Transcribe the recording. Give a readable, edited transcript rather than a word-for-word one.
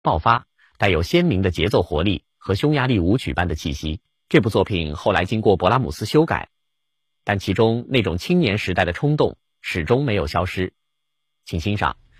爆发，带有鲜明的节奏活力和匈牙利舞曲般的气息。这部作品后来经过勃拉姆斯修改，但其中那种青年时代的冲动始终没有消失。请欣赏。